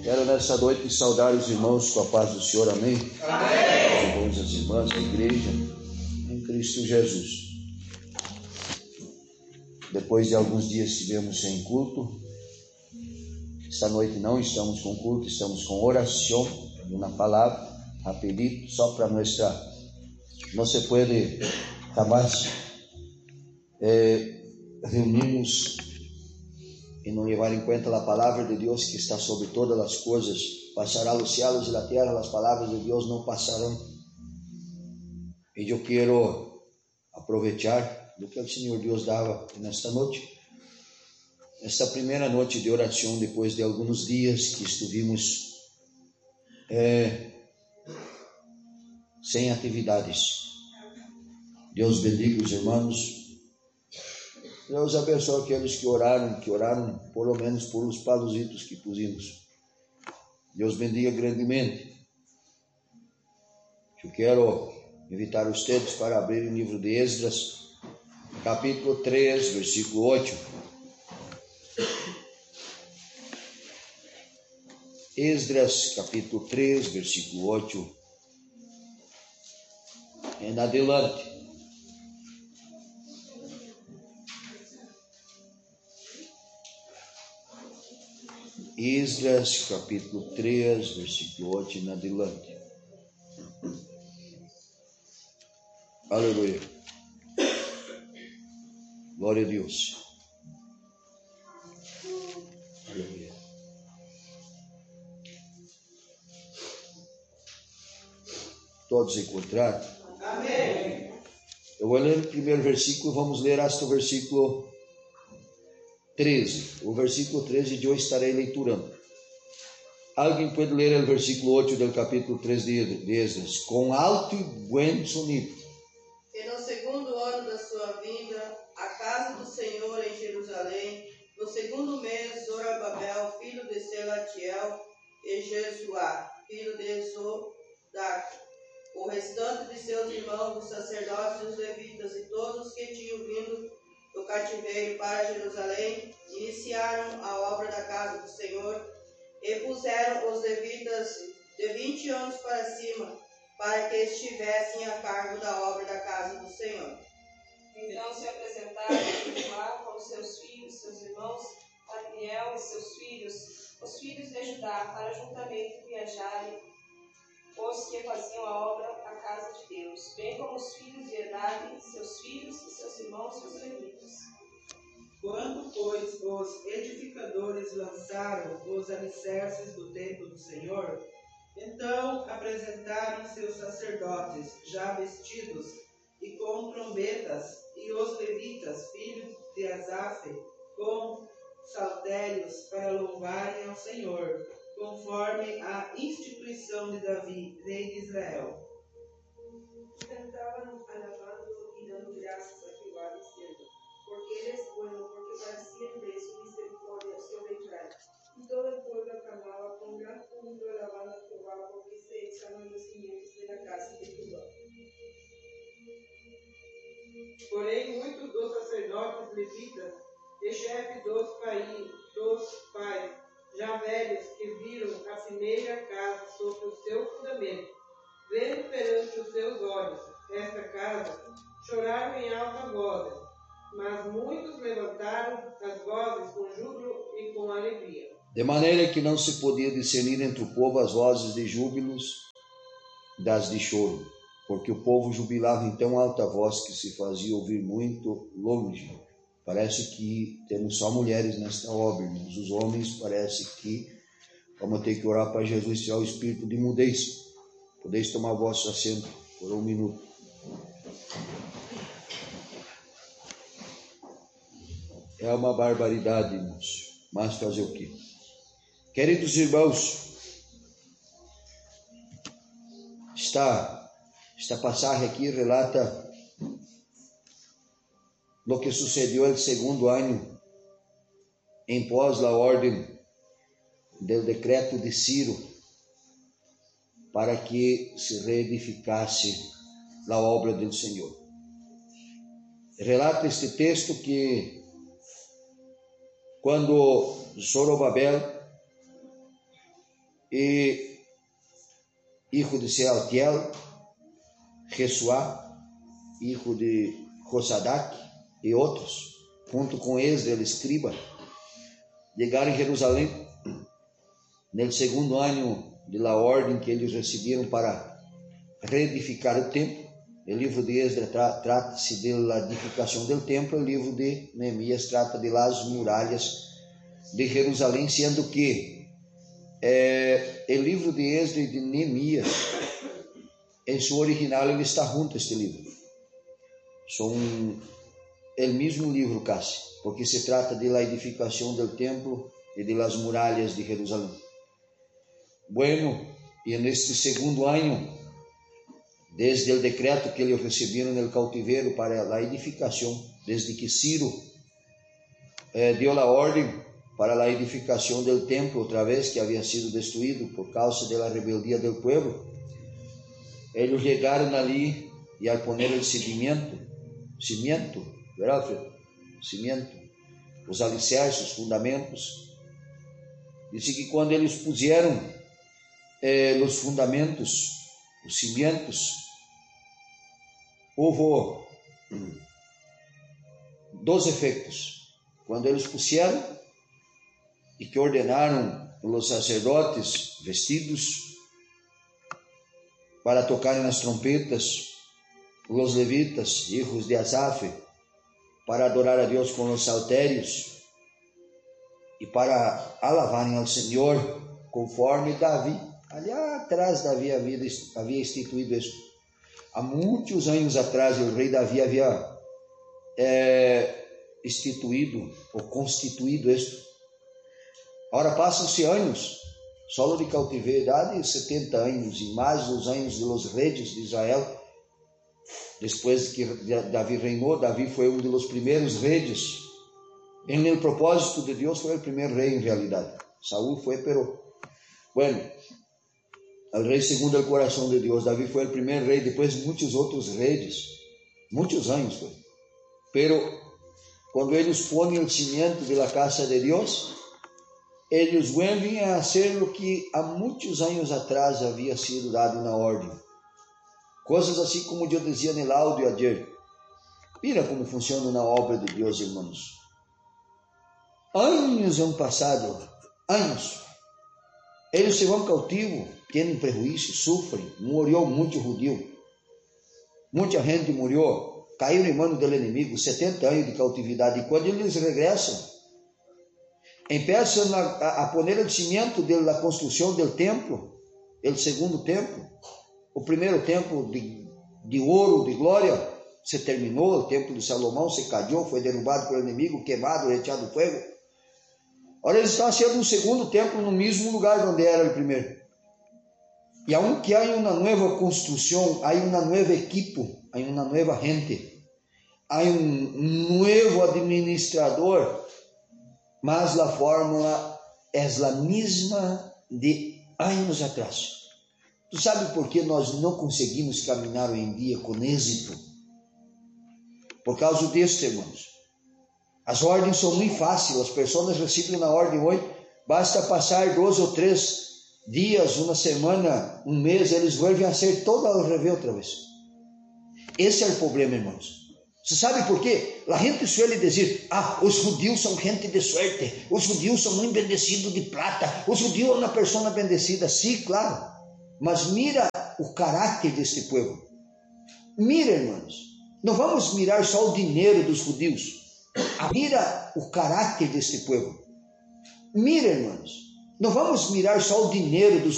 Quero nessa noite saudar os irmãos com a paz do Senhor, amém? Amém. Os irmãos e as irmãs da igreja, em Cristo Jesus. Depois de alguns dias estivemos sem culto, esta noite não estamos com culto, estamos com oração, uma palavra, rapidito, só para mostrar. Não se pode jamás reunirnos e não levar em conta a palavra de Deus que está sobre todas as coisas. Passará os céus e a terra, as palavras de Deus não passarão. E eu quero aproveitar do que o Senhor Deus dava nesta noite, esta primeira noite de oração, depois de alguns dias que estivemos sem atividades. Deus bendiga os irmãos. Deus abençoe aqueles que oraram pelo menos por os paluzitos que pusimos. Deus bendiga grandemente. Eu quero invitar vocês para abrir o livro de Esdras, capítulo 3, versículo 8. Esdras, capítulo 3, versículo 8. Em adelante. Esdras, capítulo 3, versículo 8 em adelante. Aleluia. Glória a Deus. Aleluia. Todos encontraram? Amém. Eu vou ler o primeiro versículo, vamos ler hasta o versículo 13. O versículo 13 de hoje estarei leiturando. Alguém pode ler o versículo 8 do capítulo 3 de Esdras, com alto e bom sonido. E no segundo ano da sua vinda, a casa do Senhor em Jerusalém, no segundo mês, Zorobabel, filho de Selatiel, e Jesuá, filho de Zodac, o restante de seus irmãos, os sacerdotes e os levitas, e todos os que tinham vindo do cativeiro para Jerusalém, iniciaram a obra da casa do Senhor e puseram os levitas de 20 anos para cima, para que estivessem a cargo da obra da casa do Senhor. Então se apresentaram Jesuá com seus filhos, seus irmãos, Admiel e seus filhos, os filhos de Judá, para juntamente viajarem os que faziam a obra da casa de Deus, bem como os filhos de Edade, seus filhos e seus irmãos e os levitas. Quando, pois, os edificadores lançaram os alicerces do templo do Senhor, então apresentaram seus sacerdotes, já vestidos e com trombetas, e os levitas, filhos de Asaf, com saltérios, para louvarem ao Senhor, conforme a instituição de Davi, rei de Israel. Cantavam alabando e dando graças a Jehová, dizendo: porque Ele é bueno, porque para siempre su misericordia sobre Israel. Y todo el pueblo aclamaba con gran júbilo alabando a Jehová, porque se echaron los cimientos de la casa de Jehová. Porém, muitos dos sacerdotes levitas e chefes dos pais, já velhos, que viram a primeira casa sobre o seu fundamento, vendo perante os seus olhos esta casa, choraram em alta voz, mas muitos levantaram as vozes com júbilo e com alegria. De maneira que não se podia discernir entre o povo as vozes de júbilos das de choro, porque o povo jubilava em tão alta voz que se fazia ouvir muito longe. Parece que temos só mulheres nesta obra, irmãos. Os homens parece que vamos ter que orar para Jesus tirar o espírito de mudez. Podeis tomar vosso assento por um minuto. É uma barbaridade, irmãos. Mas fazer o quê? Queridos irmãos, esta passagem aqui relata lo que sucedió el segundo año en pos la orden del decreto de Ciro para que se reedificase la obra del Senhor. Relata este texto que quando Zorobabel e hijo de Sealtiel, Jesuá, hijo de Josadac e outros, junto com Esdras, el escriba, chegaram em Jerusalém no segundo ano da ordem que eles receberam para reedificar o templo. O livro de Esdras trata-se da edificação do templo, o livro de Neemias trata de las muralhas de Jerusalém, sendo que o livro de Esdras e de Neemias, em seu original, ele está junto, este livro. São o mesmo livro, quase, porque se trata de la edificação do templo e de las muralhas de Jerusalém. Bueno, e neste segundo ano, desde o decreto que eles receberam no cautiveiro para a edificação, desde que Ciro deu a ordem para a edificação do templo, outra vez que havia sido destruído por causa da rebeldia do povo, eles chegaram ali e ao poner o cimento, ¿verdad? Cimento, os alicerces, os fundamentos, disse que quando eles puseram os fundamentos, os cimientos, houve 2 efeitos. Quando eles puseram e que ordenaram os sacerdotes vestidos para tocarem nas trompetas, os levitas, hijos de Asaf, para adorar a Deus com os saltérios e para alabarem ao Senhor, conforme Davi, ali atrás Davi havia instituído isso. Há muitos anos atrás o rei Davi havia instituído ou constituído isto. Agora passam-se anos, solo de cautividade, 70 anos, e mais os anos dos reis de Israel. Depois que Davi reinou, Davi foi um dos primeiros reis. Em el propósito de Deus foi o primeiro rei em realidade. Saúl foi, pero bueno, o rei segundo o coração de Deus. Davi foi o primeiro rei, depois muitos outros reis, muitos anos foi. Pero quando eles põem o cimento da casa de Deus, eles vuelven a hacer o que há muitos anos atrás havia sido dado na ordem. Coisas assim como eu dizia no áudio ayer. Mira como funciona na obra de Deus, irmãos. Anos han passado, anos. Eles se vão cativo, têm prejuízo, sofrem. Morreu muito judeu. Muita gente morreu, caiu em mãos do inimigo, 70 anos de cautividade. E quando eles regressam, começam a poner o cimento da construção do templo, o segundo templo. O primeiro templo de ouro, de glória, se terminou. O templo de Salomão se caiu, foi derrubado pelo inimigo, queimado, reteado fogo. Agora eles estão fazendo um segundo templo no mesmo lugar onde era o primeiro. E aunque há uma nova construção, há uma nova equipo, há uma nova gente, há um novo administrador, mas a fórmula é a mesma de anos atrás. Tu sabe por que nós não conseguimos caminhar hoje em dia com êxito? Por causa disso, irmãos. As ordens são muito fáceis, as pessoas recebem na ordem hoje, basta passar 2 ou 3 dias, uma semana, um mês, eles voltam a ser todo ao revés outra vez. Esse é o problema, irmãos. Você sabe por quê? A gente suele dizer, os judeus são gente de suerte, os judeus são muito bendecidos de plata, os judeus são uma pessoa bendecida. Sim, claro. Mas mira o caráter deste povo. Mira, irmãos, não vamos mirar só o dinheiro dos judeus. Mira o caráter deste povo. Mira, irmãos, não vamos mirar só o dinheiro dos